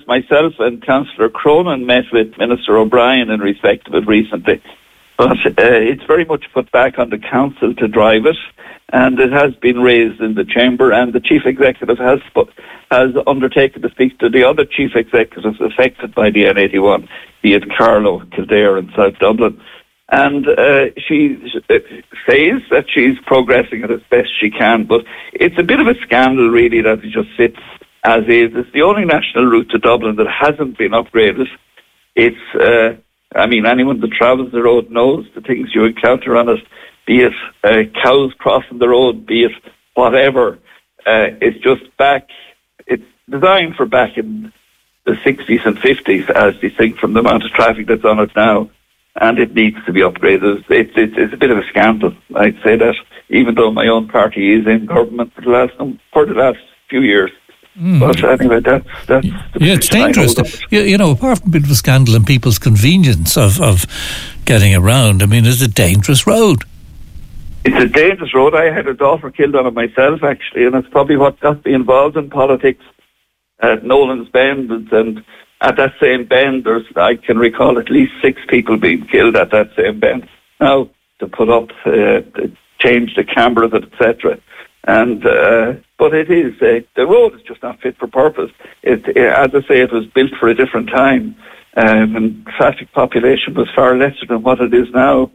myself and Councillor Cronin met with Minister O'Brien in respect of it recently. But it's very much put back on the council to drive it, and it has been raised in the chamber, and the chief executive has undertaken to speak to the other chief executives affected by the N81, be it Carlow, Kildare and South Dublin. And she says that she's progressing it as best she can, but it's a bit of a scandal really that it just sits as is. It's the only national route to Dublin that hasn't been upgraded. It's anyone that travels the road knows the things you encounter on it, be it cows crossing the road, be it whatever. It's just it's designed for back in the 60s and 50s, as you think, from the amount of traffic that's on it now, and it needs to be upgraded. It's a bit of a scandal, I'd say that, even though my own party is in government for the last few years. But anyway, that's it's dangerous. Apart from a bit of a scandal and people's convenience of getting around, it's a dangerous road. It's a dangerous road. I had a daughter killed on it myself, actually, and it's probably what got me involved in politics at Nolan's Bend. And at that same bend, I can recall at least 6 people being killed at that same bend. Now, to put up, change the cameras, etc. And but it is the road is just not fit for purpose. As I say, it was built for a different time, and traffic population was far lesser than what it is now.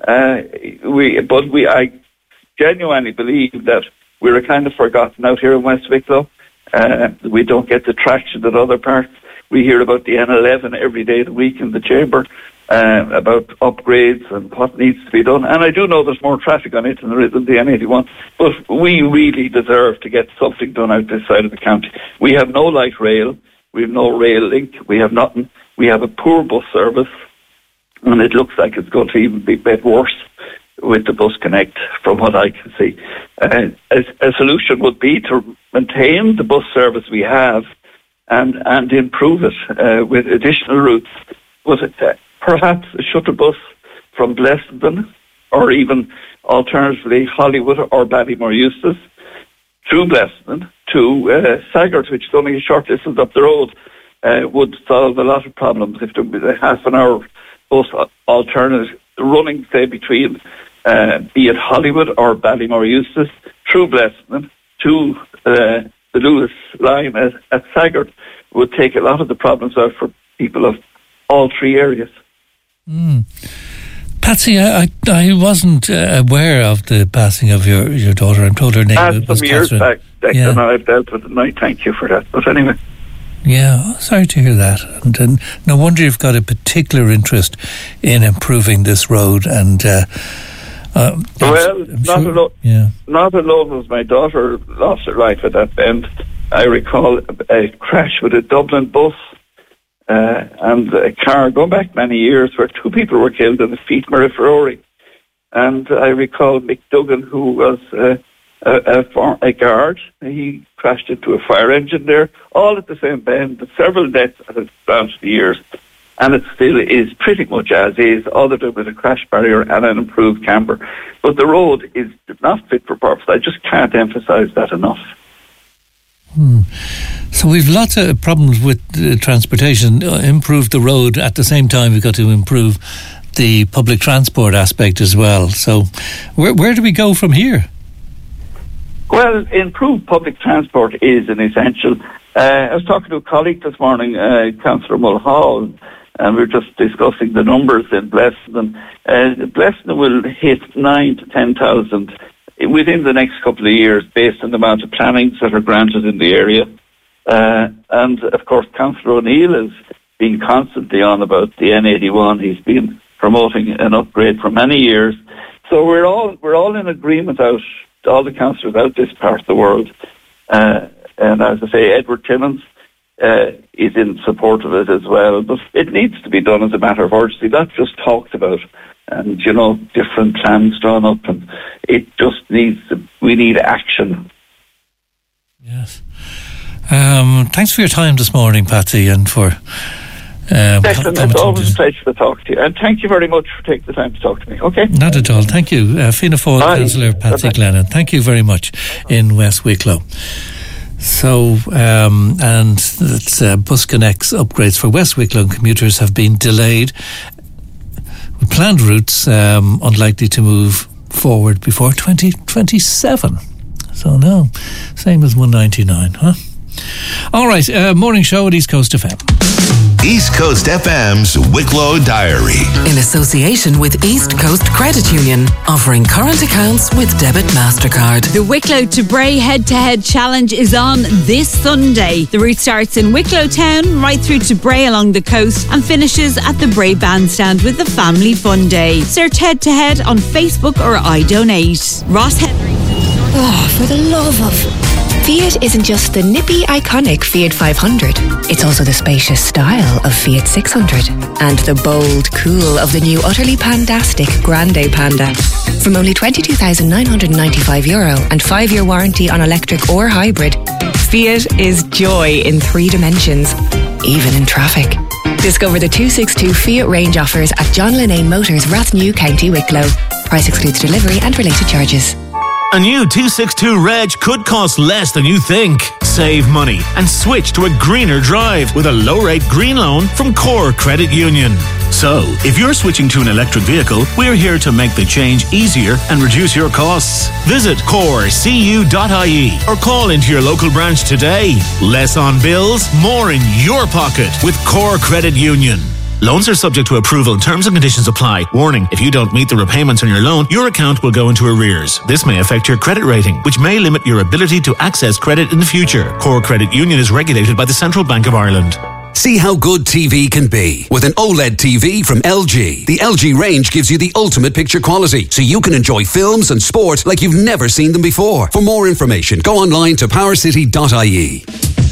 I genuinely believe that we're kind of forgotten out here in West Wicklow. We don't get the traction that other parts. We hear about the N11 every day of the week in the chamber, about upgrades and what needs to be done. And I do know there's more traffic on it than there is on the N81, but we really deserve to get something done out this side of the county. We have no light rail, we have no rail link, we have nothing. We have a poor bus service, and it looks like it's going to even be a bit worse with the Bus Connect, from what I can see. A solution would be to maintain the bus service we have and improve it with additional routes. Perhaps a shuttle bus from Blessenden, or even alternatively Hollywood or Ballymore Eustace, through Blessenden to Saggart, which is only a short distance up the road, would solve a lot of problems. If there was a half an hour bus alternative running, say, between be it Hollywood or Ballymore Eustace, through Blessenden to the Lewis line at Saggart, would take a lot of the problems out for people of all 3 areas. Patsy, I wasn't aware of the passing of your daughter. I'm told her name was some years back, and I've dealt with it, and I thank you for that. But anyway. Yeah, sorry to hear that. And no wonder you've got a particular interest in improving this road. And not alone was my daughter lost her life at that bend. I recall a crash with a Dublin bus and a car going back many years, where 2 people were killed in the Feet Murray. And I recall Mick Duggan, who was a guard. He crashed into a fire engine there, all at the same bend. Several deaths at it down to the years, and it still is pretty much as is, other than with a crash barrier and an improved camber. But the road is not fit for purpose. I just can't emphasise that enough. So we've lots of problems with transportation. Improve the road, at the same time we've got to improve the public transport aspect as well. So where do we go from here? Well, improved public transport is an essential. I was talking to a colleague this morning, Councillor Mulhall, and we were just discussing the numbers in Blessenden. Blessenden will hit 9,000 to 10,000 within the next couple of years, based on the amount of plannings that are granted in the area. And of course, Councillor O'Neill has been constantly on about the N81. He's been promoting an upgrade for many years. So we're all in agreement all the councillors out this part of the world. And as I say, Edward Timmins is in support of it as well. But it needs to be done as a matter of urgency, not just talked about. And, different plans drawn up. And it just we need action. Yes. Thanks for your time this morning, Patsy, and for... Declan, it's always a pleasure to talk to you. And thank you very much for taking the time to talk to me, okay? Not at all. Thank you. Fianna Fáil Councillor Patsy Glennon. Thank you very much in West Wicklow. So, and it's BusConnect's upgrades for West Wicklow commuters have been delayed. Planned routes unlikely to move forward before 2027. So no, same as 199, huh? All right, morning show at East Coast FM. East Coast FM's Wicklow Diary. In association with East Coast Credit Union, offering current accounts with debit MasterCard. The Wicklow to Bray head-to-head challenge is on this Sunday. The route starts in Wicklow town, right through to Bray along the coast, and finishes at the Bray Bandstand with the Family Fun Day. Search head-to-head on Facebook or iDonate. Ross Henry. Oh, for the love of... Fiat isn't just the nippy, iconic Fiat 500. It's also the spacious style of Fiat 600 and the bold cool of the new utterly pandastic Grande Panda. From only €22,995 and 5-year warranty on electric or hybrid, Fiat is joy in 3 dimensions, even in traffic. Discover the 262 Fiat range offers at John Linnane Motors, Rathnew, County Wicklow. Price excludes delivery and related charges. A new 262 Reg could cost less than you think. Save money and switch to a greener drive with a low-rate green loan from Core Credit Union. So, if you're switching to an electric vehicle, we're here to make the change easier and reduce your costs. Visit corecu.ie or call into your local branch today. Less on bills, more in your pocket with Core Credit Union. Loans are subject to approval. Terms and conditions apply. Warning, if you don't meet the repayments on your loan, your account will go into arrears. This may affect your credit rating, which may limit your ability to access credit in the future. Core Credit Union is regulated by the Central Bank of Ireland. See how good TV can be with an OLED TV from LG. The LG range gives you the ultimate picture quality, so you can enjoy films and sport like you've never seen them before. For more information, go online to powercity.ie.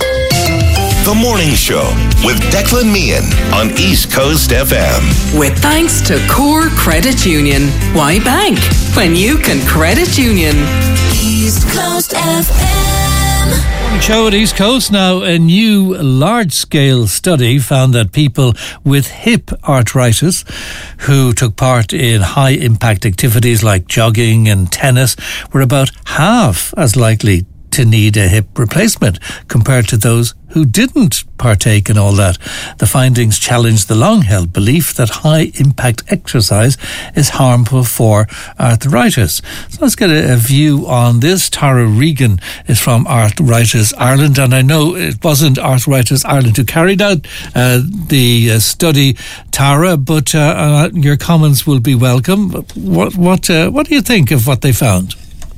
The Morning Show with Declan Meehan on East Coast FM. With thanks to Core Credit Union. Why bank when you can credit union? East Coast FM. Show at East Coast. Now, a new large-scale study found that people with hip arthritis who took part in high-impact activities like jogging and tennis were about half as likely to need a hip replacement compared to those who didn't partake in all that. The findings challenge the long-held belief that high-impact exercise is harmful for arthritis. So let's get a view on this. Tara Regan is from Arthritis Ireland, and I know it wasn't Arthritis Ireland who carried out the study, Tara, but your comments will be welcome. What do you think of what they found?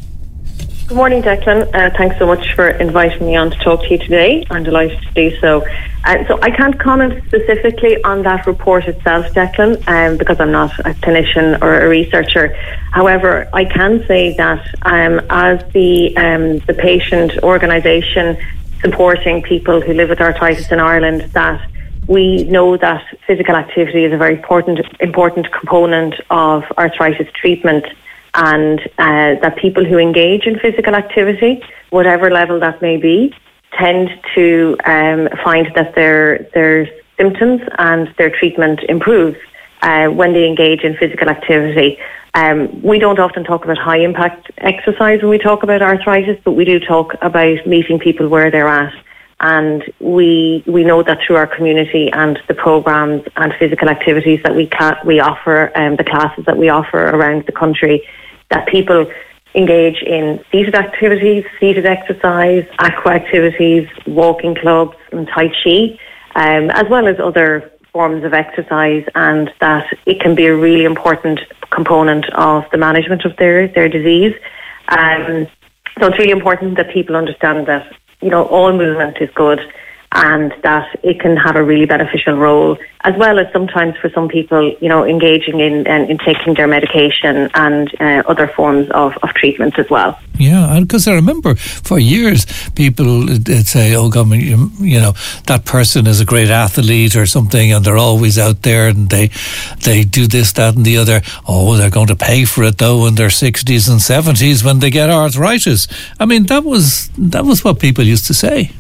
Good morning, Declan. Thanks so much for inviting me on to talk to you today. I'm delighted to do so. So I can't comment specifically on that report itself, Declan, because I'm not a clinician or a researcher. However, I can say that as the patient organisation supporting people who live with arthritis in Ireland, that we know that physical activity is a very important component of arthritis treatment, and that people who engage in physical activity, whatever level that may be, tend to find that their symptoms and their treatment improves when they engage in physical activity. We don't often talk about high impact exercise when we talk about arthritis, but we do talk about meeting people where they're at. And we know that through our community and the programs and physical activities that we offer, the classes that we offer around the country, that people engage in seated activities, seated exercise, aqua activities, walking clubs and Tai Chi, as well as other forms of exercise, and that it can be a really important component of the management of their disease. So it's really important that people understand that, you know, all movement is good and that it can have a really beneficial role, as well as sometimes for some people, you know, engaging in taking their medication and other forms of treatment as well. Yeah, and because I remember for years people would say, oh, God, you know, that person is a great athlete or something, and they're always out there and they do this, that and the other. Oh, they're going to pay for it though in their 60s and 70s when they get arthritis. I mean, that was what people used to say.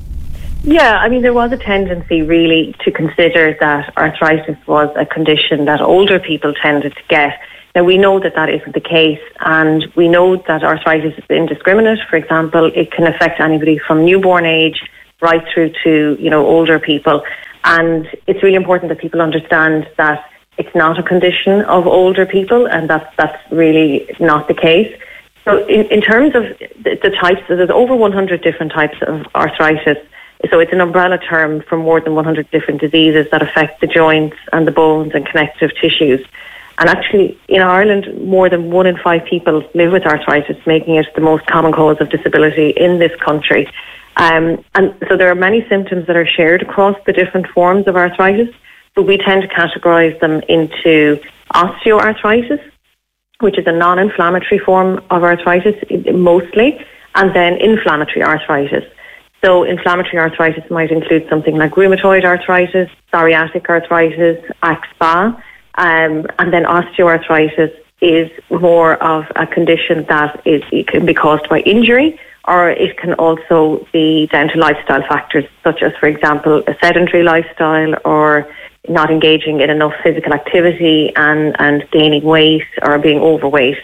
Yeah, I mean, there was a tendency really to consider that arthritis was a condition that older people tended to get. Now, we know that that isn't the case, and we know that arthritis is indiscriminate. For example, it can affect anybody from newborn age right through to, older people. And it's really important that people understand that it's not a condition of older people, and that's really not the case. So in terms of the types, there's over 100 different types of arthritis. So it's an umbrella term for more than 100 different diseases that affect the joints and the bones and connective tissues. And actually, in Ireland, more than 1 in 5 people live with arthritis, making it the most common cause of disability in this country. And so there are many symptoms that are shared across the different forms of arthritis, but we tend to categorise them into osteoarthritis, which is a non-inflammatory form of arthritis mostly, and then inflammatory arthritis. So inflammatory arthritis might include something like rheumatoid arthritis, psoriatic arthritis, axSpA, and then osteoarthritis is more of a condition that it can be caused by injury, or it can also be down to lifestyle factors, such as, for example, a sedentary lifestyle or not engaging in enough physical activity and gaining weight or being overweight.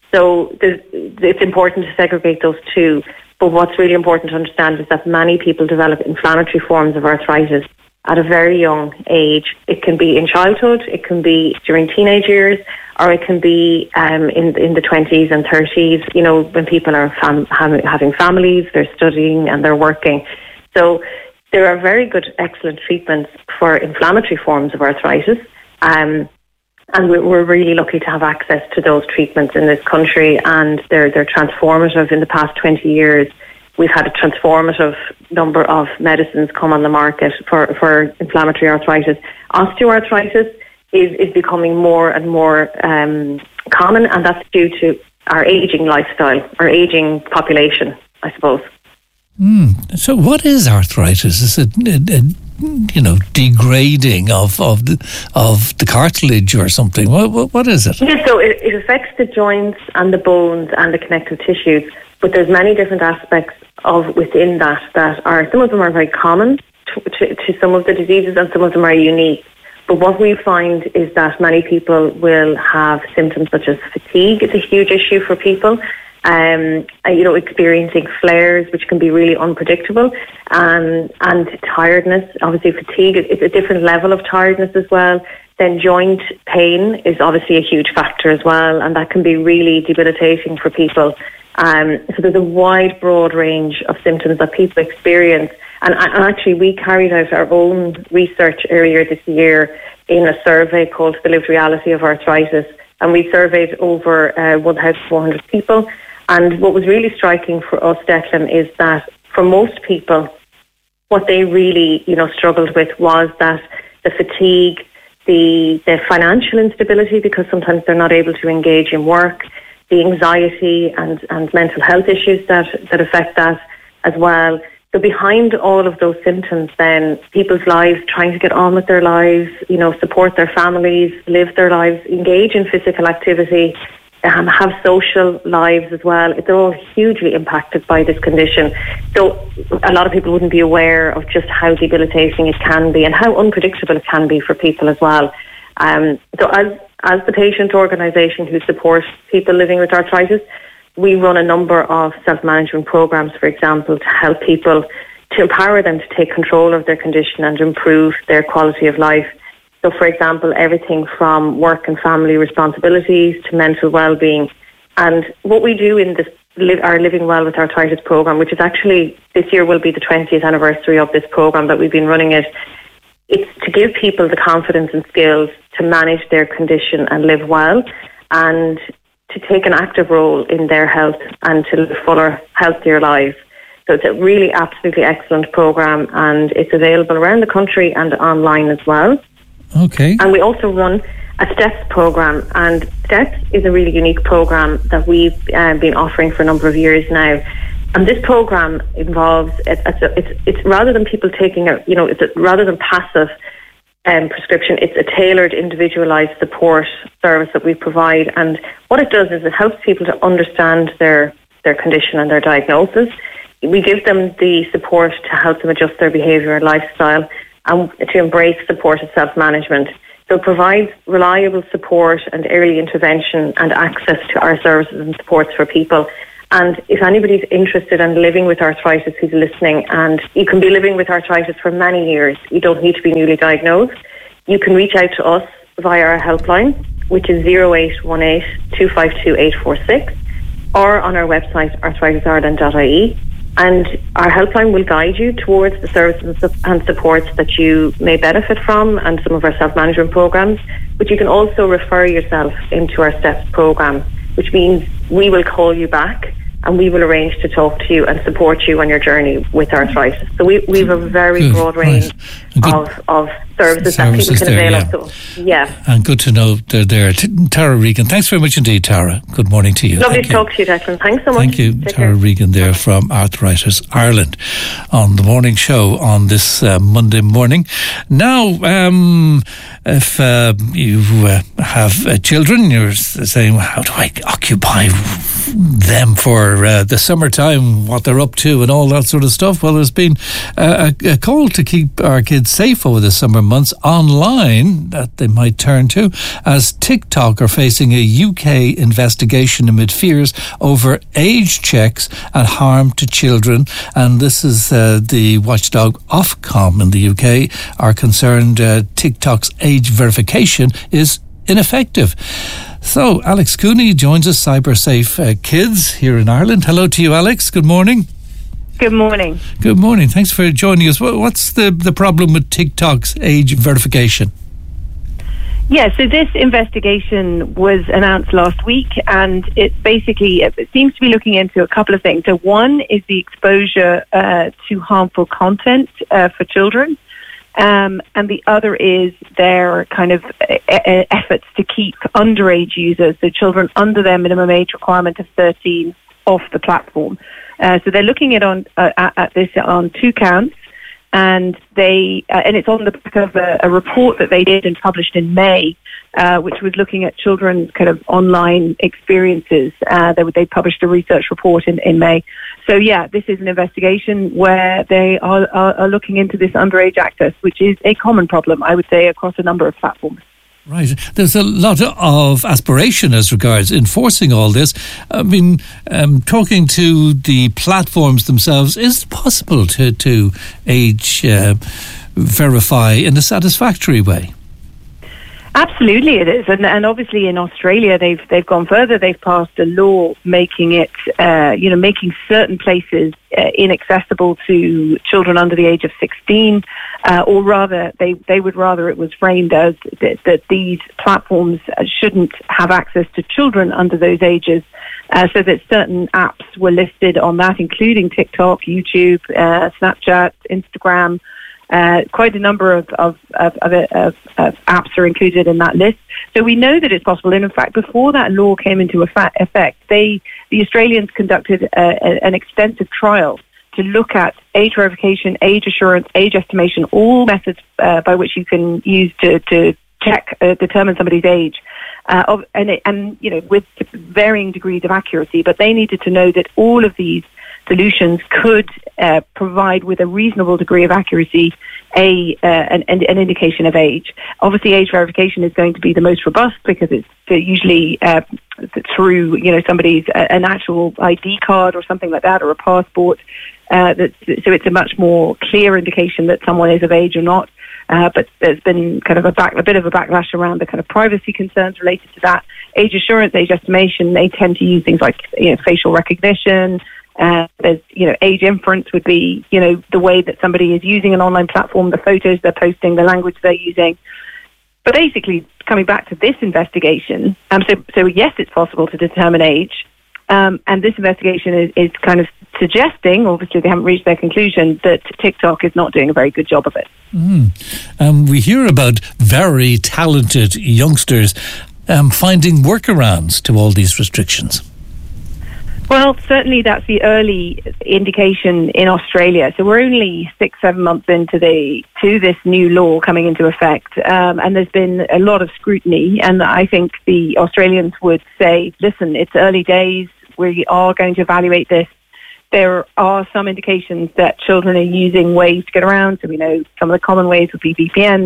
So it's important to segregate those two. But what's really important to understand is that many people develop inflammatory forms of arthritis at a very young age. It can be in childhood, it can be during teenage years, or it can be in the 20s and 30s, when people are having families, they're studying and they're working. So there are very good, excellent treatments for inflammatory forms of arthritis. And we're really lucky to have access to those treatments in this country, and they're transformative. In the past 20 years, we've had a transformative number of medicines come on the market for inflammatory arthritis. Osteoarthritis is becoming more and more common, and that's due to our ageing lifestyle, our ageing population, I suppose. So what is arthritis? Is it degrading of the cartilage or something? What is it? Yeah, so it affects the joints and the bones and the connective tissues, but there's many different aspects of within that are, some of them are very common to some of the diseases, and some of them are unique. But what we find is that many people will have symptoms such as fatigue. It's a huge issue for people. Experiencing flares, which can be really unpredictable, and tiredness. Obviously, fatigue is a different level of tiredness as well. Then joint pain is obviously a huge factor as well, and that can be really debilitating for people. So there's a wide, broad range of symptoms that people experience. And actually, we carried out our own research earlier this year in a survey called The Lived Reality of Arthritis, and we surveyed over 1,400 people. And what was really striking for us, Declan, is that for most people, what they really, struggled with was that the fatigue, the financial instability, because sometimes they're not able to engage in work, the anxiety and mental health issues that affect that as well. So behind all of those symptoms, then people's lives, trying to get on with their lives, support their families, live their lives, engage in physical activity, have social lives as well. They're all hugely impacted by this condition. So a lot of people wouldn't be aware of just how debilitating it can be and how unpredictable it can be for people as well. So as the patient organisation who supports people living with arthritis, we run a number of self-management programs, for example, to help people, to empower them to take control of their condition and improve their quality of life. So, for example, everything from work and family responsibilities to mental well-being. And what we do in our Living Well with Arthritis program, which is actually, this year will be the 20th anniversary of this program that we've been running it, it's to give people the confidence and skills to manage their condition and live well, and to take an active role in their health and to live fuller, healthier lives. So it's a really absolutely excellent program, and it's available around the country and online as well. Okay. And we also run a STEPS program, and STEPS is a really unique program that we've been offering for a number of years now. And this program involves, it's rather than people taking rather than passive prescription, it's a tailored, individualised support service that we provide. And what it does is it helps people to understand their condition and their diagnosis. We give them the support to help them adjust their behaviour and lifestyle, and to embrace supported self-management. So it provides reliable support and early intervention and access to our services and supports for people. And if anybody's interested in living with arthritis who's listening, and you can be living with arthritis for many years, you don't need to be newly diagnosed, you can reach out to us via our helpline, which is 0818 252 846, or on our website, arthrititsireland.ie. And our helpline will guide you towards the services and supports that you may benefit from and some of our self-management programs. But you can also refer yourself into our STEPS program, which means we will call you back and we will arrange to talk to you and support you on your journey with arthritis. So we have a very broad range of services that people can avail of. Yeah. And good to know they're there. Tara Regan, thanks very much indeed, Tara. Good morning to you. Lovely to talk to you, Declan. Thanks so much. Thank you, Tara Regan there from Arthritis Ireland on the morning show on this Monday morning. Now, if you have children, you're saying, how do I occupy them for the summertime, what they're up to and all that sort of stuff? Well, there's been a call to keep our kids safe over the summer months online that they might turn to, as TikTok are facing a UK investigation amid fears over age checks and harm to children. And this is the watchdog Ofcom in the UK are concerned TikTok's age verification is ineffective. So Alex Cooney joins us, CyberSafe Kids here in Ireland. Hello to you, Alex. Good morning. Good morning. Good morning. Thanks for joining us. What's the problem with TikTok's age verification? Yeah, so this investigation was announced last week, and it seems to be looking into a couple of things. So one is the exposure to harmful content for children. And the other is their kind of efforts to keep underage users, so children under their minimum age requirement of 13, off the platform. So they're looking at this on two counts, and it's on the back of a report that they did and published in May, which was looking at children's kind of online experiences. They published a research report in May. So yeah, this is an investigation where they are looking into this underage access, which is a common problem, I would say, across a number of platforms. Right. There's a lot of aspiration as regards enforcing all this. I mean, talking to the platforms themselves, is it possible to age verify in a satisfactory way? Absolutely, it is, and obviously in Australia they've gone further. They've passed a law making it, making certain places inaccessible to children under the age of 16, or rather, they would rather it was framed as that these platforms shouldn't have access to children under those ages, so that certain apps were listed on that, including TikTok, YouTube, Snapchat, Instagram. Quite a number of apps are included in that list. So we know that it's possible. And in fact, before that law came into effect, the Australians conducted an extensive trial to look at age verification, age assurance, age estimation, all methods by which you can use to determine somebody's age. With varying degrees of accuracy. But they needed to know that all of these solutions could provide with a reasonable degree of accuracy an indication of age. Obviously, age verification is going to be the most robust because it's usually through somebody's an actual ID card or something like that, or a passport. So it's a much more clear indication that someone is of age or not. But there's been kind of a bit of a backlash around the kind of privacy concerns related to that. Age assurance, age estimation, they tend to use things like facial recognition. There's age inference would be the way that somebody is using an online platform, the photos they're posting, the language they're using. But basically, coming back to this investigation, so yes, it's possible to determine age. And this investigation is kind of suggesting, obviously they haven't reached their conclusion, that TikTok is not doing a very good job of it. We hear about very talented youngsters finding workarounds to all these restrictions. Well, certainly that's the early indication in Australia. So we're only 6-7 months into this new law coming into effect, and there's been a lot of scrutiny. And I think the Australians would say, "Listen, it's early days. We are going to evaluate this. There are some indications that children are using ways to get around. So we know some of the common ways would be VPNs,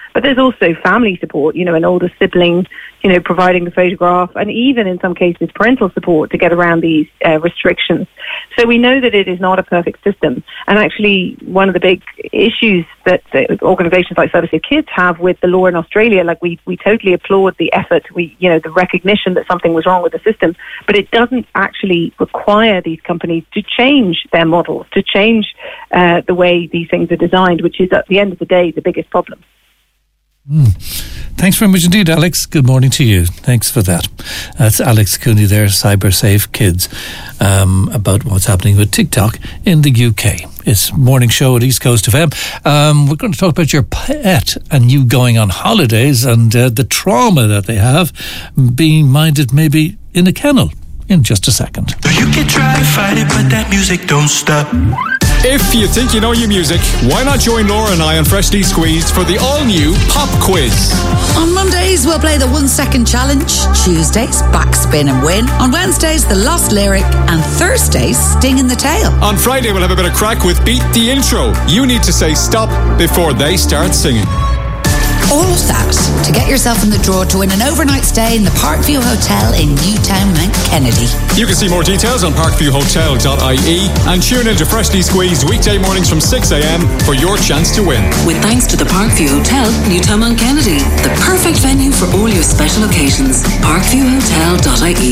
But there's also family support, an older sibling, providing the photograph, and even in some cases parental support to get around these restrictions. So we know that it is not a perfect system. And actually, one of the big issues that organisations like Cyber Safe Kids have with the law in Australia, like we totally applaud the effort, the recognition that something was wrong with the system, but it doesn't actually require these companies to change their models, to change the way these things are designed, which is at the end of the day the biggest problem. Thanks very much indeed, Alex. Good morning to you. Thanks for that. That's Alex Cooney there, Cyber Safe Kids, about what's happening with TikTok in the UK. It's morning show at East Coast FM. We're going to talk about your pet and you going on holidays and the trauma that they have being minded maybe in a kennel in just a second. You can try to fight it, but that music don't stop. If you think you know your music, why not join Laura and I on Freshly Squeezed for the all-new Pop Quiz? On Mondays, we'll play the 1 second challenge. Tuesdays, backspin and win. On Wednesdays, the lost lyric. And Thursdays, sting in the tail. On Friday, we'll have a bit of crack with Beat the Intro. You need to say stop before they start singing. All of that to get yourself in the draw to win an overnight stay in the Parkview Hotel in Newtown, Mount Kennedy. You can see more details on parkviewhotel.ie and tune into Freshly Squeezed weekday mornings from 6 a.m. for your chance to win. With thanks to the Parkview Hotel, Newtown, Mount Kennedy, the perfect venue for all your special occasions. parkviewhotel.ie.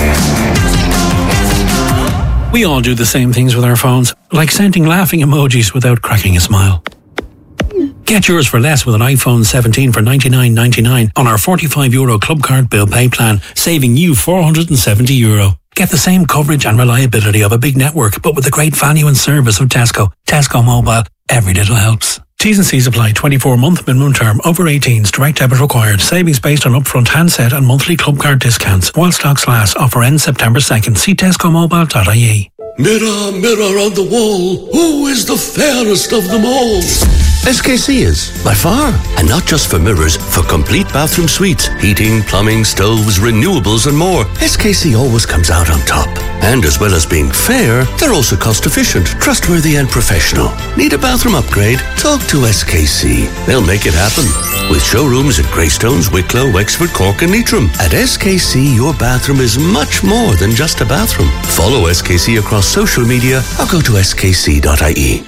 We all do the same things with our phones, like sending laughing emojis without cracking a smile. Get yours for less with an iPhone 17 for €99.99 on our €45 Club Card Bill Pay plan, saving you €470. Get the same coverage and reliability of a big network, but with the great value and service of Tesco. Tesco Mobile. Every little helps. T's and C's apply. 24-month minimum term. Over 18s. Direct debit required. Savings based on upfront handset and monthly Club Card discounts. While stocks last. Offer ends September 2nd. See tescomobile.ie. Mirror, mirror on the wall, who is the fairest of them all? SKC is, by far. And not just for mirrors, for complete bathroom suites, heating, plumbing, stoves, renewables and more. SKC always comes out on top. And as well as being fair, they're also cost efficient, trustworthy and professional. Need a bathroom upgrade? Talk to SKC. They'll make it happen. With showrooms at Greystones, Wicklow, Wexford, Cork and Leitrim. At SKC, your bathroom is much more than just a bathroom. Follow SKC across social media or go to skc.ie.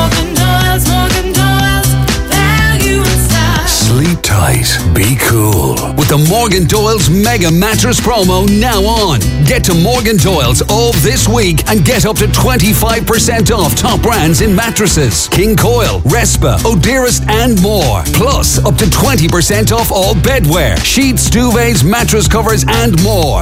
Sleep tight, be cool. With the Morgan Doyle's Mega Mattress promo now on. Get to Morgan Doyle's all this week and get up to 25% off top brands in mattresses. King Coil, Respa, Odearest and more. Plus up to 20% off all bedwear, sheets, duvets, mattress covers and more.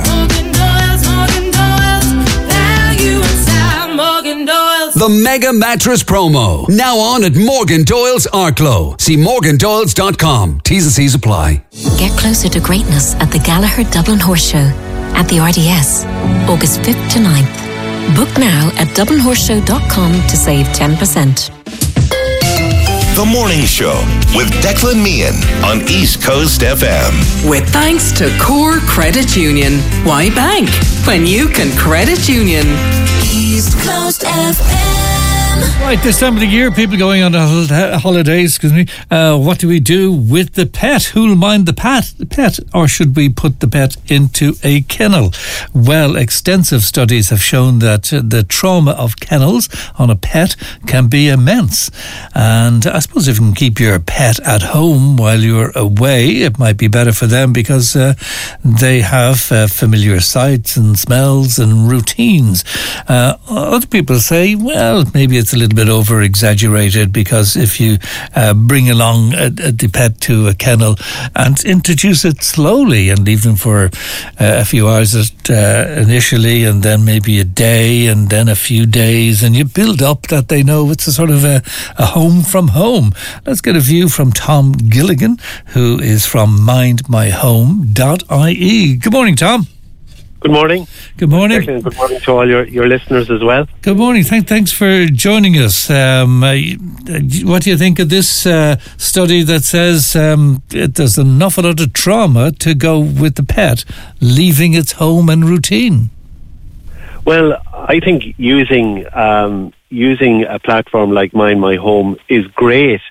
The Mega Mattress promo. Now on at Morgan Doyle's Arklow. See morgandoyles.com. T's and C's apply. Get closer to greatness at the Gallagher Dublin Horse Show at the RDS, August 5th to 9th. Book now at dublinhorseshow.com to save 10%. The Morning Show with Declan Meehan on East Coast FM. With thanks to Core Credit Union. Why bank when you can credit union? East Coast FM. Right, this time of the year, people going on holidays, what do we do with the pet? Who'll mind the pet? Or should we put the pet into a kennel? Well, extensive studies have shown that the trauma of kennels on a pet can be immense. And I suppose if you can keep your pet at home while you're away, it might be better for them because they have familiar sights and smells and routines. Other people say, well, maybe it's a little bit over-exaggerated because if you bring along the pet to a kennel and introduce it slowly and leave them for a few hours initially and then maybe a day and then a few days and you build up that they know it's a sort of a home from home. Let's get a view from Tom Gilligan, who is from mindmyhome.ie. Good morning, Tom. Good morning. Good morning. Good morning to all your listeners as well. Good morning. Thanks for joining us. What do you think of this study that says there's an awful lot of trauma to go with the pet leaving its home and routine? Well, I think using a platform like Mind My Home is great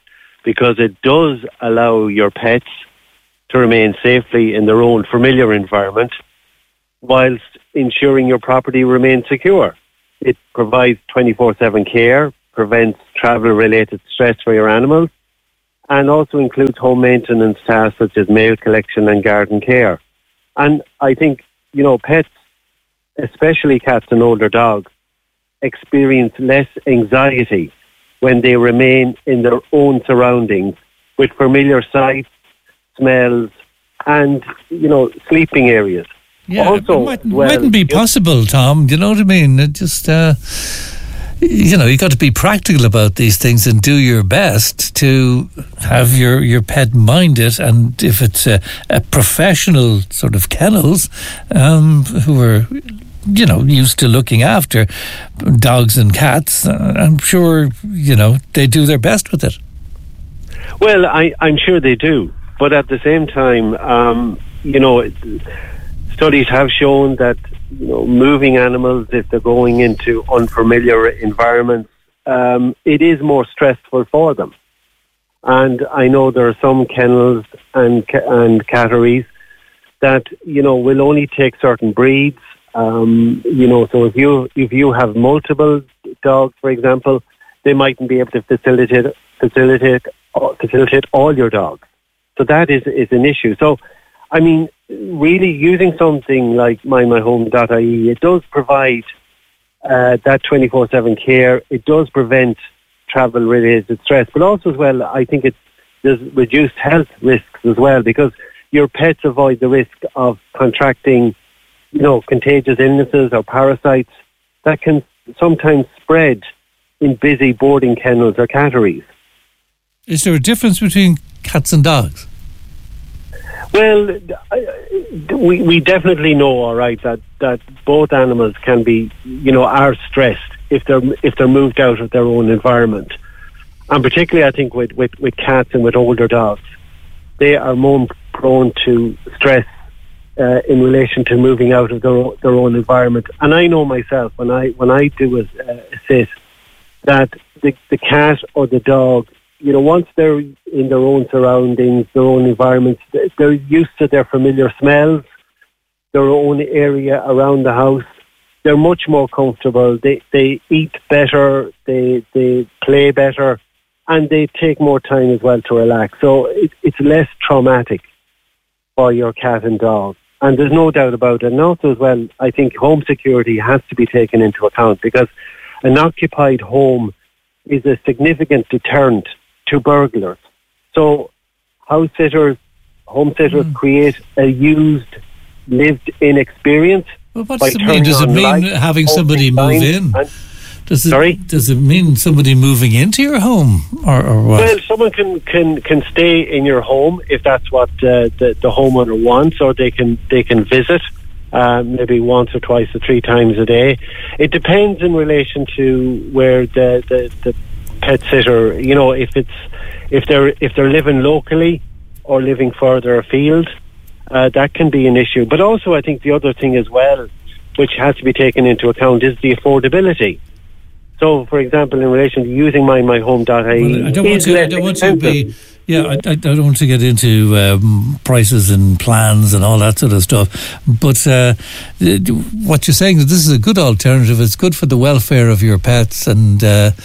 because it does allow your pets to remain safely in their own familiar environment whilst ensuring your property remains secure. It provides 24/7 care, prevents travel-related stress for your animals, and also includes home maintenance tasks such as mail collection and garden care. And I think, pets, especially cats and older dogs, experience less anxiety when they remain in their own surroundings with familiar sights, smells, and, sleeping areas. Yeah, also, it mightn't be possible, Tom. You know what I mean? It just, you got to be practical about these things and do your best to have your pet mind it. And if it's a professional sort of kennels who are, used to looking after dogs and cats, I'm sure, they do their best with it. Well, I'm sure they do. But at the same time, studies have shown that moving animals, if they're going into unfamiliar environments, it is more stressful for them. And I know there are some kennels and catteries that will only take certain breeds. So if you have multiple dogs, for example, they mightn't be able to facilitate all your dogs. So that is an issue. So, I mean, really using something like mindmyhome.ie, it does provide that 24/7 care. It does prevent travel-related stress, but also as well, I think there's reduced health risks as well, because your pets avoid the risk of contracting, contagious illnesses or parasites that can sometimes spread in busy boarding kennels or catteries. Is there a difference between cats and dogs? Well, we definitely know, all right, that both animals can be, are stressed if they're moved out of their own environment, and particularly I think with cats and with older dogs, they are more prone to stress in relation to moving out of their own environment. And I know myself when I do assist that the cat or the dog, once they're in their own surroundings, their own environments, they're used to their familiar smells, their own area around the house. They're much more comfortable. They eat better, they play better, and they take more time as well to relax. So it's less traumatic for your cat and dog. And there's no doubt about it. And also as well, I think home security has to be taken into account, because an occupied home is a significant deterrent to burglars. So home sitters create a used, lived-in experience. Well, what does it mean? Does it mean having somebody move in? Does it mean somebody moving into your home, or what? Well, someone can stay in your home if that's what the homeowner wants, or they can visit maybe once or twice or three times a day. It depends in relation to where the pet sitter, if they're living locally or living further afield, that can be an issue. But also, I think the other thing as well, which has to be taken into account, is the affordability. So, for example, in relation to using mindmyhome.ie, I don't want to get into prices and plans and all that sort of stuff. But what you're saying is this is a good alternative. It's good for the welfare of your pets, and that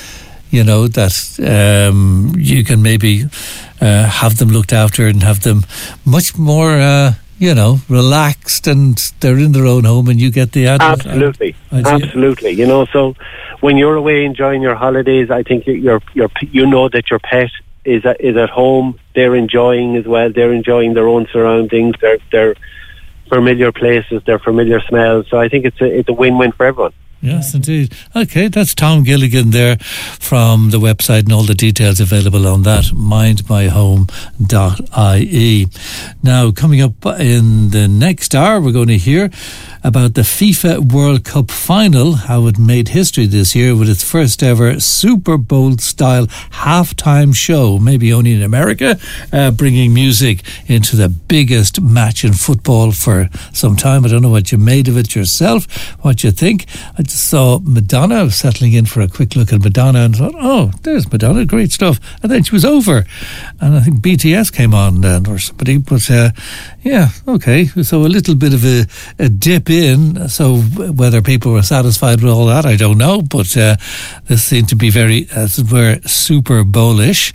you can maybe have them looked after and have them much more relaxed, and they're in their own home, and you get the absolutely. So when you're away enjoying your holidays, I think that your pet is at home. They're enjoying as well. They're enjoying their own surroundings, their familiar places, their familiar smells. So I think it's a win-win for everyone. Yes, indeed. Okay, that's Tom Gilligan there from the website, and all the details available on that, mindmyhome.ie. Now, coming up in the next hour, we're going to hear about the FIFA World Cup final, how it made history this year with its first ever Super Bowl-style halftime show, maybe only in America, bringing music into the biggest match in football for some time. I don't know what you made of it yourself, what you think. saw Madonna settling in for a quick look at Madonna and thought, oh, there's Madonna, great stuff. And then she was over. And I think BTS came on then or somebody. But yeah, okay. So a little bit of a dip in. So whether people were satisfied with all that, I don't know. But this seemed to be very, as it were, Super Bowl-ish.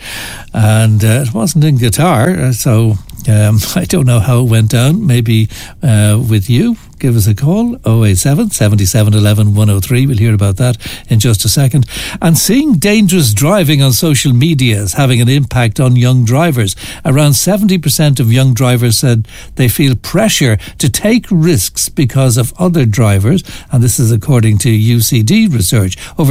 And it wasn't in guitar. So I don't know how it went down. Maybe with you. Give us a call, 087 77 11 103. We'll hear about that in just a second. And seeing dangerous driving on social media is having an impact on young drivers. Around 70% of young drivers said they feel pressure to take risks because of other drivers. And this is according to UCD research. Over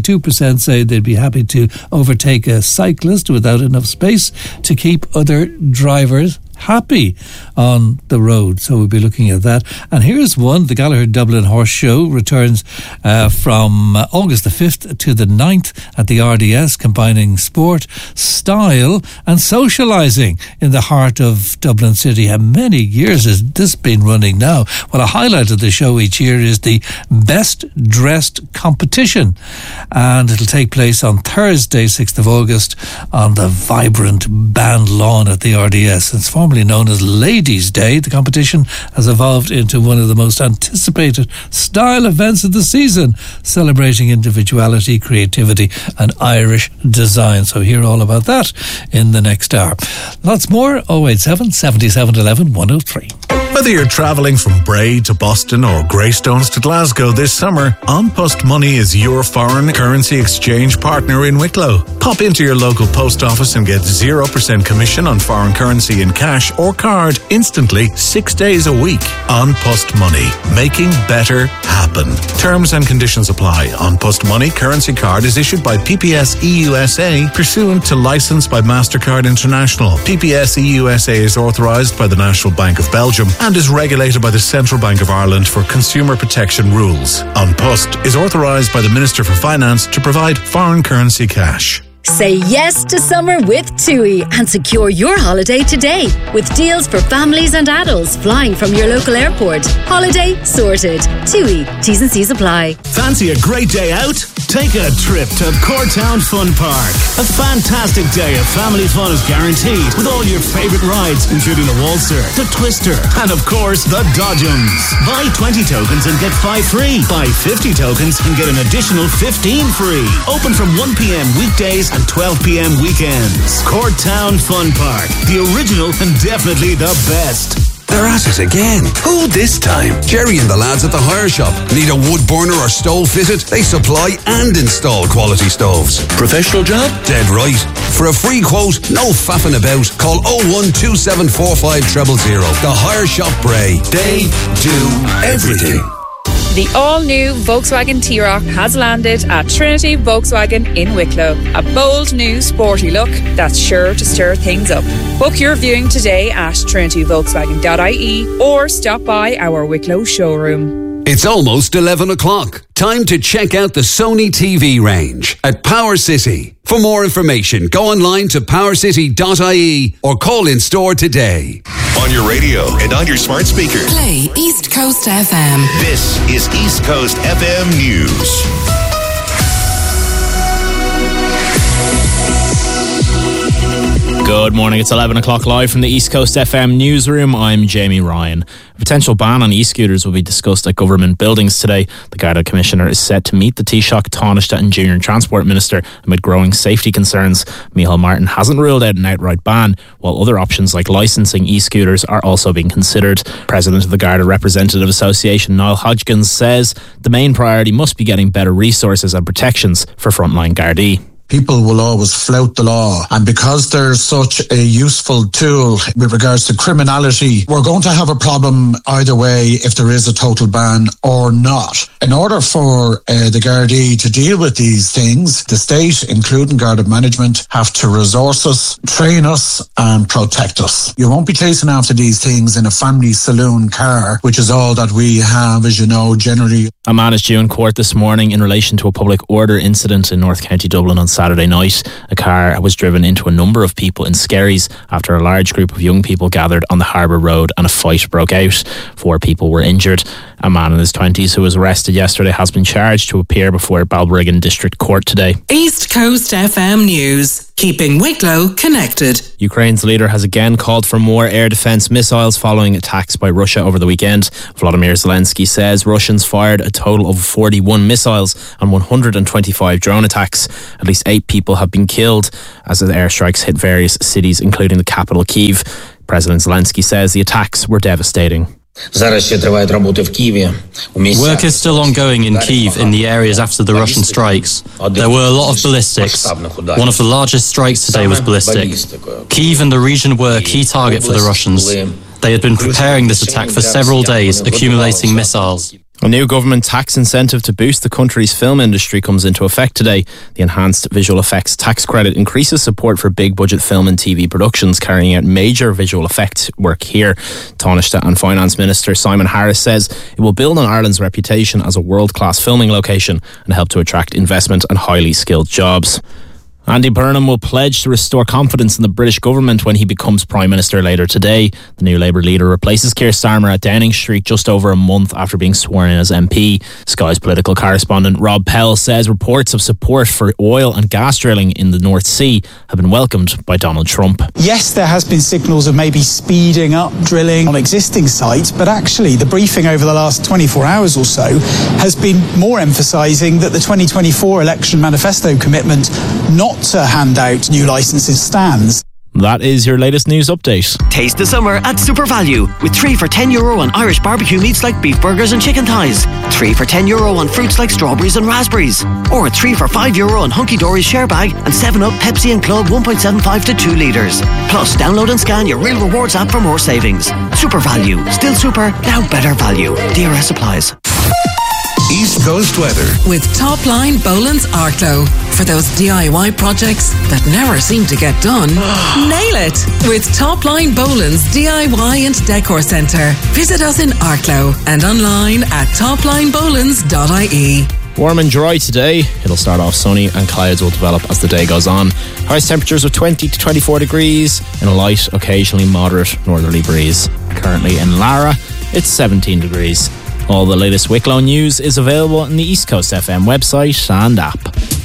62% say they'd be happy to overtake a cyclist without enough space to keep other drivers happy on the road. So we'll be looking at that. And here's one. The Gallagher Dublin Horse Show returns from August the 5th to the 9th at the RDS, combining sport, style and socialising in the heart of Dublin City. How many years has this been running now? Well, a highlight of the show each year is the Best Dressed competition, and it'll take place on Thursday, 6th of August, on the vibrant band lawn at the RDS. It's formerly known as Ladies' Day. The competition has evolved into one of the most anticipated style events of the season, celebrating individuality, creativity and Irish design. So hear all about that in the next hour. Lots more, 087 77 11 103. Whether you're travelling from Bray to Boston or Greystones to Glasgow this summer, An Post Money is your foreign currency exchange partner in Wicklow. Pop into your local post office and get 0% commission on foreign currency in cash or card instantly 6 days a week. An Post Money, making better happen. Terms and conditions apply. An Post Money currency card is issued by PPS EUSA pursuant to license by MasterCard International. PPS EUSA is authorised by the National Bank of Belgium and is regulated by the Central Bank of Ireland for consumer protection rules. An Post is authorised by the Minister for Finance to provide foreign currency cash. Say yes to summer with TUI and secure your holiday today with deals for families and adults flying from your local airport. Holiday sorted. TUI. T's and C's apply. Fancy a great day out? Take a trip to Courtown Fun Park. A fantastic day of family fun is guaranteed with all your favourite rides, including the Waltzer, the Twister, and of course the Dodgems. Buy 20 tokens and get 5 free. Buy 50 tokens and get an additional 15 free. Open from 1 p.m. weekdays and 12 p.m. weekends. Courtown Fun Park, the original and definitely the best. They're at it again. Who this time? Jerry and the lads at the hire shop. Need a wood burner or stove fitted? They supply and install quality stoves. Professional job? Dead right. For a free quote, no faffing about, call 012745000. The Hire Shop Bray. They do everything. The all-new Volkswagen T-Roc has landed at Trinity Volkswagen in Wicklow. A bold new sporty look that's sure to stir things up. Book your viewing today at trinityvolkswagen.ie or stop by our Wicklow showroom. It's almost 11 o'clock. Time to check out the Sony TV range at Power City. For more information, go online to powercity.ie or call in store today. On your radio and on your smart speaker. Play East Coast FM. This is East Coast FM News. Good morning, it's 11 o'clock live from the East Coast FM newsroom. I'm Jamie Ryan. A potential ban on e-scooters will be discussed at government buildings today. The Garda Commissioner is set to meet the Taoiseach, Taoiseach and Junior Transport Minister amid growing safety concerns. Micheál Martin hasn't ruled out an outright ban, while other options like licensing e-scooters are also being considered. President of the Garda Representative Association, Niall Hodgkins, says the main priority must be getting better resources and protections for frontline Gardaí. People will always flout the law, and because there's such a useful tool with regards to criminality, we're going to have a problem either way if there is a total ban or not. In order for the Gardaí to deal with these things, the state, including Garda management, have to resource us, train us and protect us. You won't be chasing after these things in a family saloon car, which is all that we have, as you know, generally. A man is due in court this morning in relation to a public order incident in North County Dublin on Saturday night. A car was driven into a number of people in Skerries after a large group of young people gathered on the Harbour Road and a fight broke out. 4 people were injured. A man in his 20s who was arrested yesterday has been charged to appear before Balbriggan District Court today. East Coast FM News, keeping Wicklow connected. Ukraine's leader has again called for more air defence missiles following attacks by Russia over the weekend. Volodymyr Zelensky says Russians fired a total of 41 missiles and 125 drone attacks. At least 8 people have been killed as the airstrikes hit various cities, including the capital Kyiv. President Zelensky says the attacks were devastating. Work is still ongoing in Kyiv in the areas after the Russian strikes. There were a lot of ballistics. One of the largest strikes today was ballistic. Kyiv and the region were a key target for the Russians. They had been preparing this attack for several days, accumulating missiles. A new government tax incentive to boost the country's film industry comes into effect today. The enhanced visual effects tax credit increases support for big budget film and TV productions carrying out major visual effects work here. Taoiseach and Finance Minister Simon Harris says it will build on Ireland's reputation as a world-class filming location and help to attract investment and highly skilled jobs. Andy Burnham will pledge to restore confidence in the British government when he becomes Prime Minister later today. The new Labour leader replaces Keir Starmer at Downing Street just over a month after being sworn in as MP. Sky's political correspondent Rob Pell says reports of support for oil and gas drilling in the North Sea have been welcomed by Donald Trump. Yes, there has been signals of maybe speeding up drilling on existing sites, but actually the briefing over the last 24 hours or so has been more emphasising that the 2024 election manifesto commitment not to hand out new licences stands. That is your latest news update. Taste the summer at Super Value with 3 for €10 on Irish barbecue meats like beef burgers and chicken thighs, 3 for €10 on fruits like strawberries and raspberries, or 3 for €5 on Hunky Dory's share bag and 7-Up, Pepsi and Club 1.75 to 2 litres. Plus, download and scan your Real Rewards app for more savings. Super Value. Still super, now better value. DRS applies. East Coast weather with Topline Boland's Arklow. For those DIY projects that never seem to get done, nail it with Topline Boland's DIY and Decor Centre. Visit us in Arklow and online at toplinebolands.ie. Warm and dry today. It'll start off sunny and clouds will develop as the day goes on. Highest temperatures of 20 to 24 degrees and a light, occasionally moderate northerly breeze. Currently in Lara, it's 17 degrees. All the latest Wicklow news is available on the East Coast FM website and app.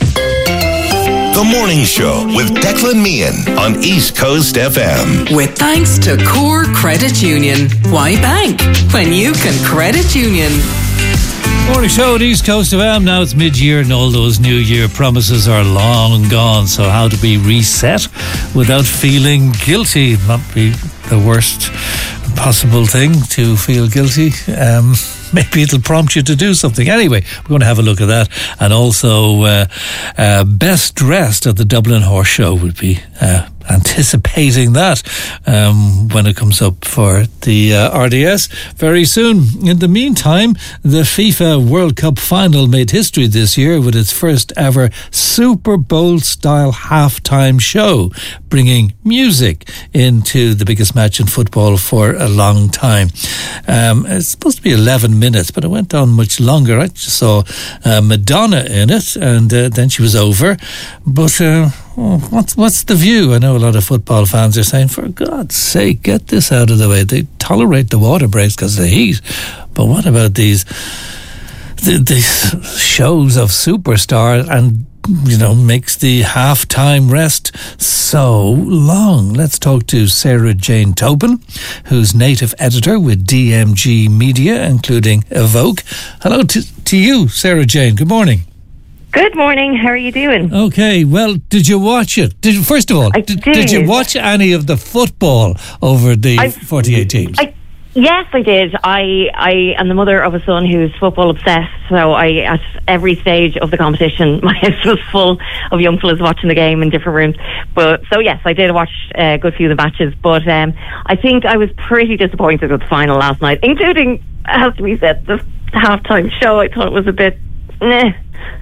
The Morning Show with Declan Meehan on East Coast FM. With thanks to Core Credit Union. Why bank when you can credit union? Morning show at East Coast FM. Now it's mid-year and all those New Year promises are long gone. So how to be reset without feeling guilty? Not be the worst possible thing to feel guilty. Maybe it'll prompt you to do something. Anyway, we're going to have a look at that. And also, best dressed at the Dublin Horse Show would be anticipating that when it comes up for the RDS very soon. In the meantime, the FIFA World Cup final made history this year with its first ever Super Bowl style halftime show, bringing music into the biggest match in football for a long time. It's supposed to be 11 minutes, but it went on much longer. I just saw Madonna in it, and then she was over. But what's the view? I know a lot of football fans are saying, for God's sake, get this out of the way. They tolerate the water breaks because of the heat, but what about these shows of superstars and makes the halftime rest so long? Let's talk to Sarah Jane Tobin, who's native editor with DMG Media, including Evoke. Hello to you, Sarah Jane. Good morning. Good morning. How are you doing? Okay. Well, did you watch it? First of all, did you watch any of the football over the 48 teams? Yes, I did. I am the mother of a son who's football obsessed, so at every stage of the competition, my house was full of young fellas watching the game in different rooms. So yes, I did watch a good few of the matches, but I think I was pretty disappointed with the final last night, including, as we said, the halftime show. I thought it was a bit naff,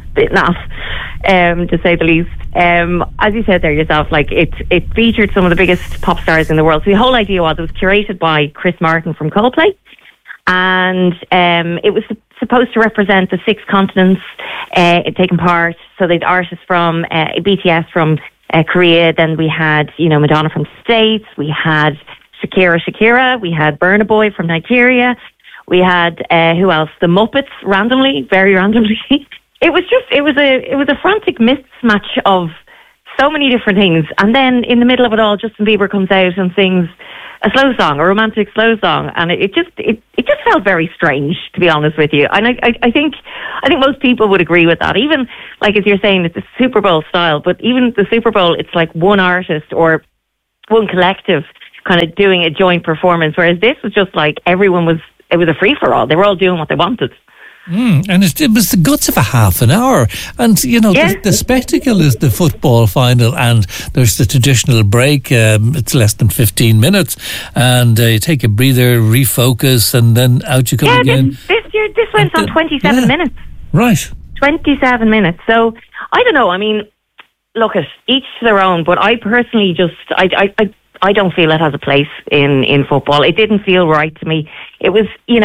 to say the least. As you said there yourself, it featured some of the biggest pop stars in the world. So the whole idea was it was curated by Chris Martin from Coldplay, and it was supposed to represent the 6 continents taking part. So they'd artists from BTS from Korea, then we had, Madonna from the States, we had Shakira, we had Burna Boy from Nigeria, we had, who else? The Muppets, very randomly. It was a frantic mismatch of so many different things. And then in the middle of it all, Justin Bieber comes out and sings a slow song, a romantic slow song, and it just felt very strange, to be honest with you. And I think most people would agree with that. Even like as you're saying, it's a Super Bowl style, but even the Super Bowl, it's like one artist or one collective kind of doing a joint performance, whereas this was just like it was a free for all. They were all doing what they wanted. And it was the guts of a half an hour. And, the spectacle is the football final, and there's the traditional break. It's less than 15 minutes. And you take a breather, refocus, and then out you come again. This went on 27 minutes. Right. 27 minutes. So, I don't know. I mean, look, at each to their own. But I personally I don't feel it has a place in football. It didn't feel right to me. It was,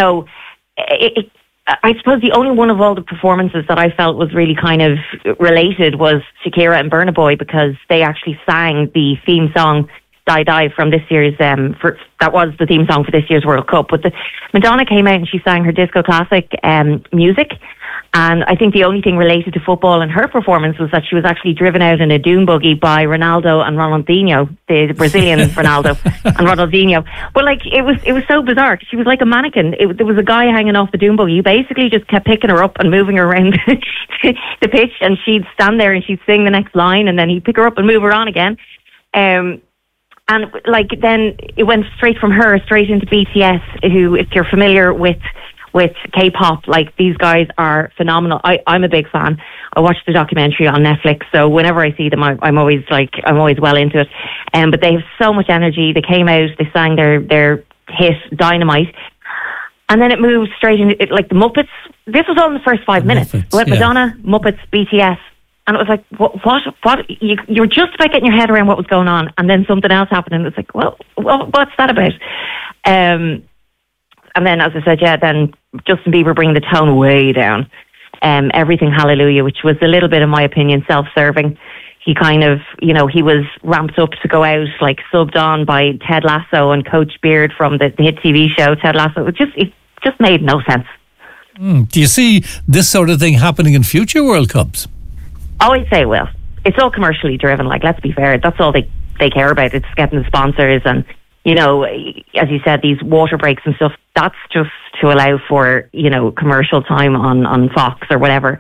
I suppose the only one of all the performances that I felt was really kind of related was Shakira and Burna Boy, because they actually sang the theme song Die Die from this year's, that was the theme song for this year's World Cup. But Madonna came out and she sang her disco classic music. And I think the only thing related to football in her performance was that she was actually driven out in a dune buggy by Ronaldo and Ronaldinho, the Brazilian Ronaldo and Ronaldinho. But it was so bizarre. She was like a mannequin. There was a guy hanging off the dune buggy. He basically just kept picking her up and moving her around the pitch, and she'd stand there and she'd sing the next line, and then he'd pick her up and move her on again. And then it went straight from her straight into BTS, who, if you're familiar with K-pop, these guys are phenomenal. I'm a big fan. I watched the documentary on Netflix, so whenever I see them, I'm always well into it. But they have so much energy. They came out, they sang their hit Dynamite, and then it moved straight into the Muppets. This was all in the first 5 minutes. Muppets, Madonna, Muppets, BTS, and it was like, what? You were just about getting your head around what was going on, and then something else happened, and it's like, well, what's that about? And then, as I said, then Justin Bieber bringing the tone way down. Everything Hallelujah, which was a little bit, in my opinion, self-serving. He kind of, he was ramped up to go out, subbed on by Ted Lasso and Coach Beard from the hit TV show Ted Lasso. It just made no sense. Do you see this sort of thing happening in future World Cups? Oh, I'd say it will. It's all commercially driven. Let's be fair. That's all they care about. It's getting the sponsors and, as you said, these water breaks and stuff, that's just to allow for, commercial time on Fox or whatever.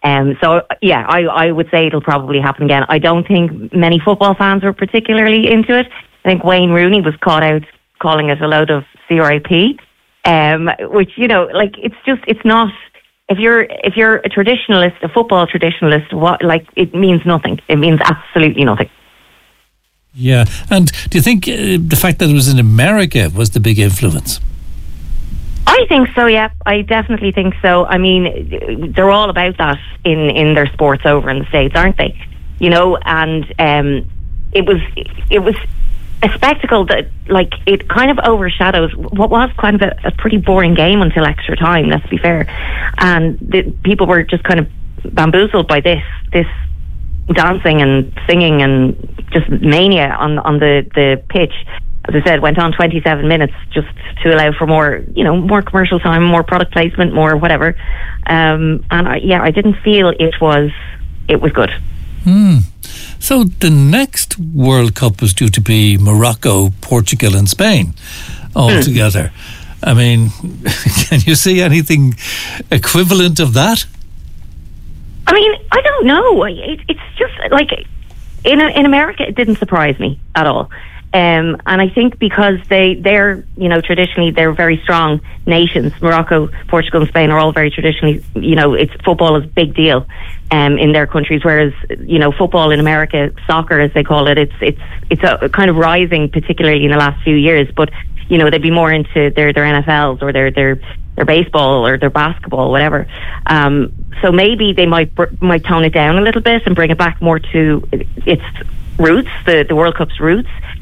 I would say it'll probably happen again. I don't think many football fans were particularly into it. I think Wayne Rooney was caught out calling it a load of CRIP, which, it's not, if you're a traditionalist, a football traditionalist, it means nothing. It means absolutely nothing. Yeah, and do you think the fact that it was in America was the big influence? I think so, yeah. I definitely think so. I mean, they're all about that in their sports over in the States, aren't they? And it was a spectacle that, it kind of overshadows what was kind of a pretty boring game until extra time, let's be fair. And people were just kind of bamboozled by this dancing and singing and just mania on the pitch. As I said, went on 27 minutes just to allow for more commercial time, more product placement, more whatever. I didn't feel it was good. So the next World Cup was due to be Morocco, Portugal and Spain all together. I mean, can you see anything equivalent of that? I mean, I don't know. It's just in America, it didn't surprise me at all. And I think because they're traditionally they're very strong nations. Morocco, Portugal and Spain are all very traditionally, it's football is a big deal in their countries, whereas, football in America, soccer as they call it, it's a kind of rising, particularly in the last few years, but they'd be more into their NFLs or their baseball or their basketball, whatever. So maybe they might tone it down a little bit and bring it back more to its roots, the World Cup's roots.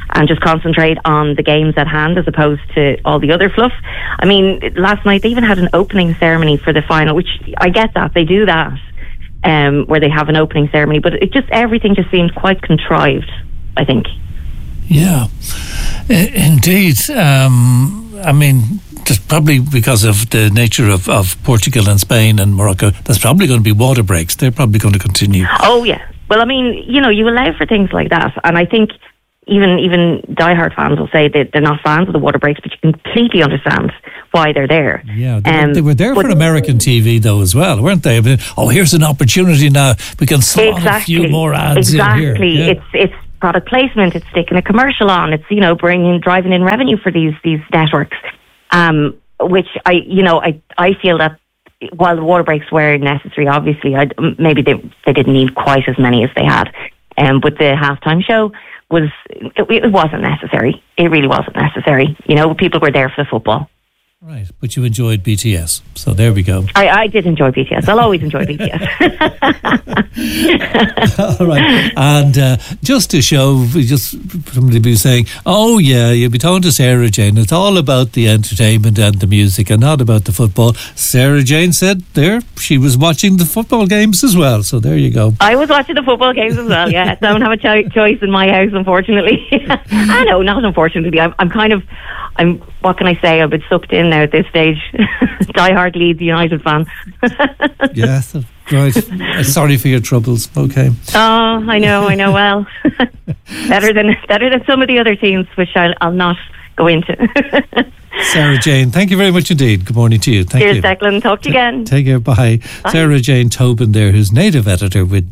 and just concentrate on the games at hand as opposed to all the other fluff. I mean, last night they even had an opening ceremony for the final, which I get that, they do that, where they have an opening ceremony, but everything just seemed quite contrived, I think. Yeah, indeed. I mean, just probably because of the nature of Portugal and Spain and Morocco, there's probably going to be water breaks. They're probably going to continue. Oh, yeah. Well, I mean, you allow for things like that. And I think even diehard fans will say that they're not fans of the water breaks, but you completely understand why they're there. Yeah, they were there for American TV, though, as well, weren't they? I mean, here's an opportunity now. We can slot a few more ads in here. Exactly. Yeah. It's product placement. It's sticking a commercial on. It's, driving in revenue for these networks. Which I feel that while the water breaks were necessary, obviously, maybe they didn't need quite as many as they had. But the halftime show it wasn't necessary. It really wasn't necessary. People were there for the football. Right, but you enjoyed BTS, so there we go. I did enjoy BTS. I'll always enjoy BTS. All right, and just to show, somebody be saying, oh yeah, you'll be talking to Sarah Jane, it's all about the entertainment and the music and not about the football. Sarah Jane said she was watching the football games as well, so there you go. I was watching the football games as well, yeah. Don't have a choice in my house, unfortunately. I know, not unfortunately. I'm what can I say? I've been sucked in now at this stage. Die-hard Leeds United fan. Yes, right. Sorry for your troubles. Okay. Oh, I know. Well, better than some of the other teams, which I'll not go into. Sarah Jane, thank you very much indeed. Good morning to you. Cheers, Declan. Talk to you again. Take care. Bye. Sarah Jane Tobin there, who's native editor with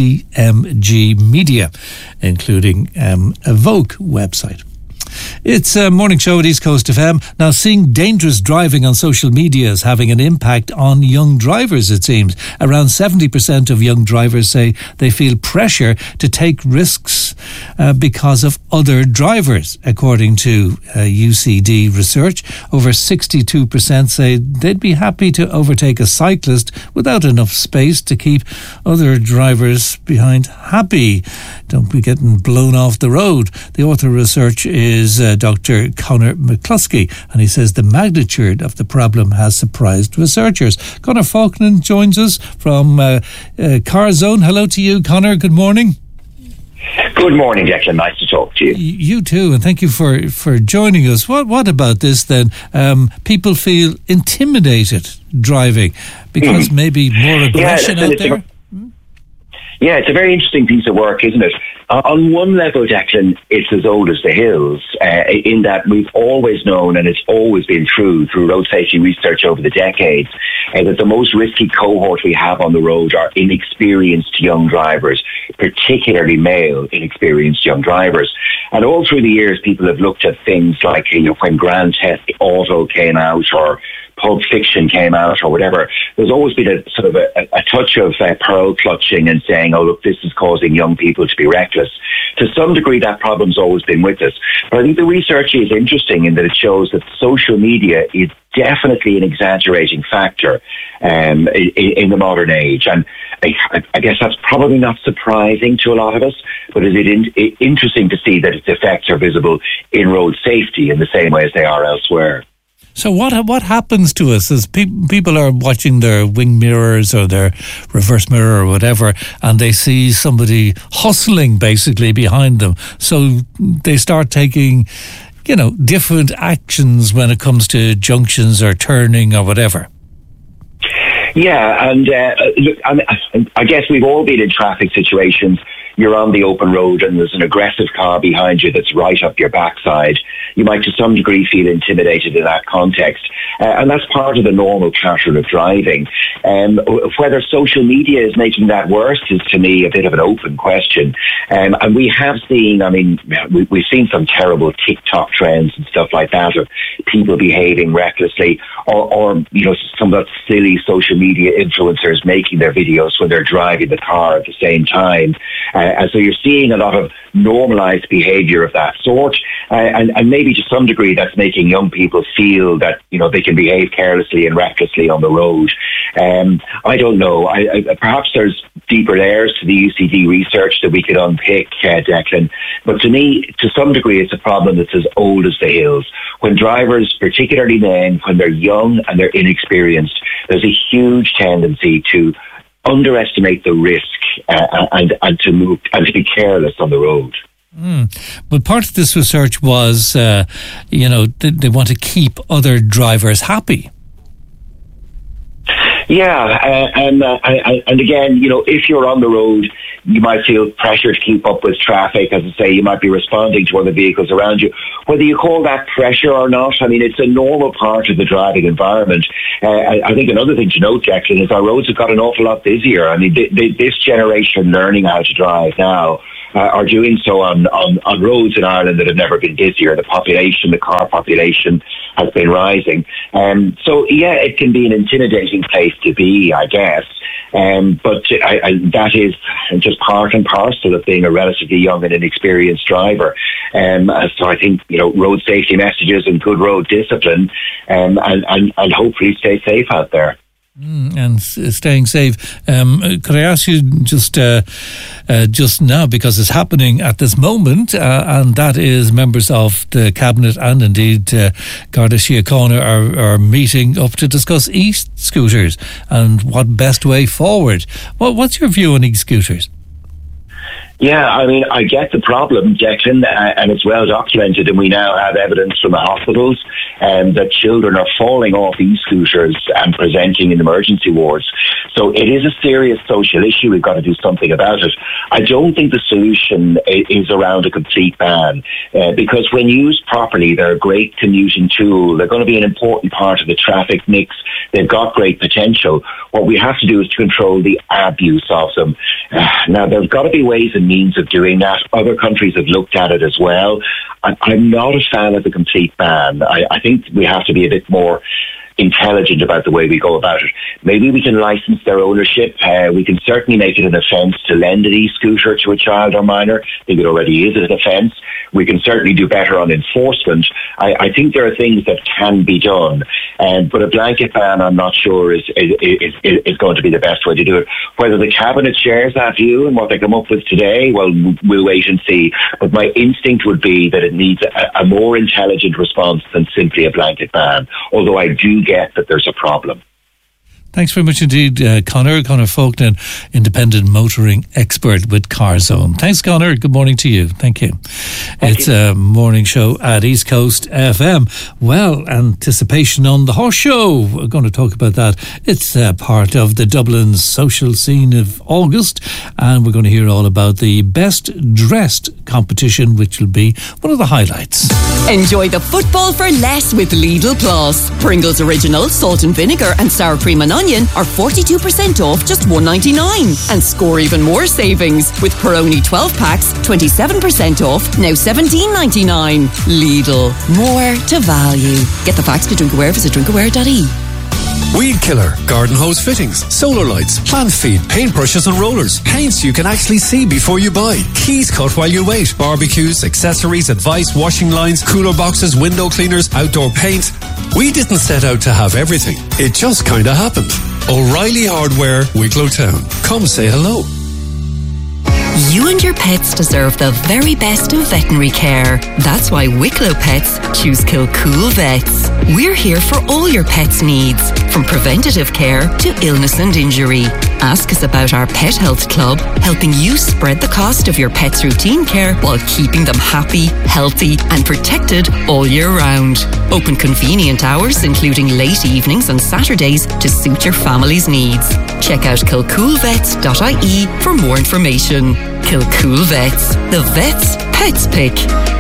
DMG Media, including a Vogue website. It's a morning show at East Coast FM. Now, seeing dangerous driving on social media is having an impact on young drivers, it seems. Around 70% of young drivers say they feel pressure to take risks because of other drivers. According to UCD research, over 62% say they'd be happy to overtake a cyclist without enough space to keep other drivers behind happy. Don't be getting blown off the road. The author of research is Dr. Conor McCluskey, and he says the magnitude of the problem has surprised researchers. Conor Faulkner joins us from Car Zone. Hello to you, Conor. Good morning. Good morning, Declan. Nice to talk to you. You too, and thank you for joining us. What about this then? People feel intimidated driving because maybe more aggression out there? Yeah, it's a very interesting piece of work, isn't it? On one level, Declan, it's as old as the hills, in that we've always known, and it's always been true through road safety research over the decades, that the most risky cohort we have on the road are inexperienced young drivers, particularly male inexperienced young drivers. And all through the years, people have looked at things like, when Grand Theft Auto came out or Pulp Fiction came out or whatever, there's always been a sort of a touch of pearl clutching and saying, oh, look, this is causing young people to be reckless. To some degree, that problem's always been with us. But I think the research is interesting in that it shows that social media is definitely an exaggerating factor in the modern age. And I guess that's probably not surprising to a lot of us, but it is interesting to see that its effects are visible in road safety in the same way as they are elsewhere. So what happens to us as people are watching their wing mirrors or their reverse mirror or whatever, and they see somebody hustling basically behind them? So they start taking, different actions when it comes to junctions or turning or whatever. Yeah, and look, I guess we've all been in traffic situations. You're on the open road and there's an aggressive car behind you that's right up your backside. You might to some degree feel intimidated in that context. And that's part of the normal pattern of driving. Whether social media is making that worse is, to me, a bit of an open question. And we have seen, we've seen some terrible TikTok trends and stuff like that of people behaving recklessly or some of that silly social media influencers making their videos when they're driving the car at the same time. And so you're seeing a lot of normalised behaviour of that sort. And maybe to some degree that's making young people feel that, they can behave carelessly and recklessly on the road. I don't know. Perhaps there's deeper layers to the UCD research that we could unpick, Declan. But to me, to some degree, it's a problem that's as old as the hills. When drivers, particularly men, when they're young and they're inexperienced, there's a huge tendency to underestimate the risk and to move and to be careless on the road. But part of this research was, they want to keep other drivers happy. Yeah, and again, if you're on the road, you might feel pressure to keep up with traffic. As I say, you might be responding to other vehicles around you. Whether you call that pressure or not, it's a normal part of the driving environment. I think another thing to note, Declan, is our roads have got an awful lot busier. This generation learning how to drive now are doing so on roads in Ireland that have never been busier. The car population has been rising. So, yeah, it can be an intimidating place to be, I guess. But that is just part and parcel of being a relatively young and inexperienced driver. So I think, road safety messages and good road discipline and hopefully stay safe out there. And staying safe. Could I ask you just now, because it's happening at this moment, and that is members of the Cabinet and indeed Garda Síochána are meeting up to discuss e-scooters and what best way forward. What's your view on e-scooters? Yeah, I get the problem, Declan, and it's well documented, and we now have evidence from the hospitals that children are falling off e-scooters and presenting in emergency wards. So it is a serious social issue. We've got to do something about it. I don't think the solution is around a complete ban, because when used properly, they're a great commuting tool. They're going to be an important part of the traffic mix. They've got great potential. What we have to do is to control the abuse of them. Now, there's got to be ways and means of doing that. Other countries have looked at it as well. I'm not a fan of the complete ban. I think we have to be a bit more intelligent about the way we go about it. Maybe we can license their ownership. We can certainly make it an offence to lend an e-scooter to a child or minor. I think it already is an offence. We can certainly do better on enforcement. I think there are things that can be done, but a blanket ban, I'm not sure is going to be the best way to do it. Whether the Cabinet shares that view and what they come up with today, well, we'll wait and see. But my instinct would be that it needs a more intelligent response than simply a blanket ban, although I do get that there's a problem. Thanks very much indeed, Conor Faulkner, independent motoring expert with CarZone. Thanks, Conor. Good morning to you. Thank you. It's a morning show at East Coast FM. Well, anticipation on the horse show. We're going to talk about that. It's part of the Dublin social scene of August, and we're going to hear all about the best dressed competition, which will be one of the highlights. Enjoy the football for less with Lidl Plus. Pringles Original, salt and vinegar and sour cream and onion are 42% off, just $1.99. And score even more savings with Peroni 12 packs, 27% off, now $17.99. Lidl, more to value. Get the facts to Drinkaware, visit drinkaware.ie. Weed killer, garden hose fittings, solar lights, plant feed, paintbrushes and rollers, paints you can actually see before you buy, keys cut while you wait, barbecues, accessories, advice, washing lines, cooler boxes, window cleaners, outdoor paint. We didn't set out to have everything. It just kinda happened. O'Reilly Hardware, Wicklow Town. Come say hello. You and your pets deserve the very best of veterinary care. That's why Wicklow Pets choose Kilcool Vets. We're here for all your pets' needs, from preventative care to illness and injury. Ask us about our Pet Health Club, helping you spread the cost of your pet's routine care while keeping them happy, healthy and protected all year round. Open convenient hours, including late evenings and Saturdays, to suit your family's needs. Check out kilcoolvets.ie for more information. Kilcool Vets. The vets pets pick.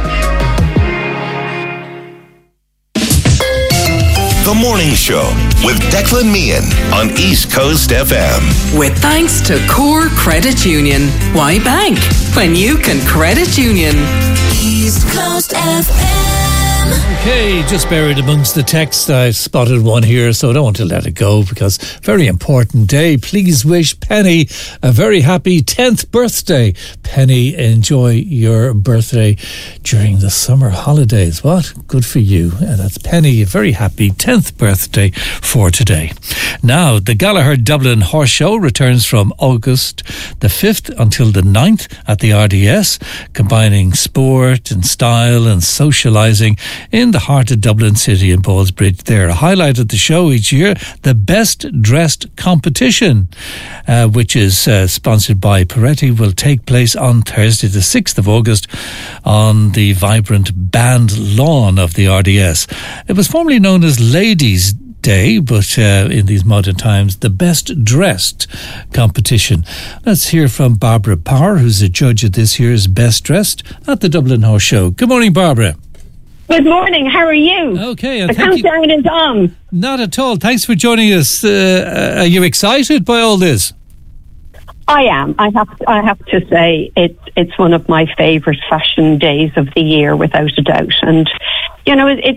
The Morning Show with Declan Meehan on East Coast FM. With thanks to Core Credit Union. Why bank when you can credit union? East Coast FM. Okay, just buried amongst the text, I spotted one here, so I don't want to let it go because very important day. Please wish Penny a very happy 10th birthday. Penny, enjoy your birthday during the summer holidays. What? Good for you. And that's Penny, a very happy 10th birthday for today. Now, the Gallagher Dublin Horse Show returns from August the 5th until the 9th at the RDS, combining sport and style and socialising in the heart of Dublin City and Ballsbridge there. A highlight of the show each year, the Best Dressed Competition, which is sponsored by Peretti, will take place on Thursday the 6th of August on the vibrant band lawn of the RDS. It was formerly known as Ladies' Day, but in these modern times, the Best Dressed Competition. Let's hear from Barbara Power, who's a judge at this year's Best Dressed at the Dublin Horse Show. Good morning, Barbara. Good morning. How are you? Okay. And the countdown is on. Not at all. Thanks for joining us. Are you excited by all this? I am. I have to say it's one of my favourite fashion days of the year, without a doubt. And you know,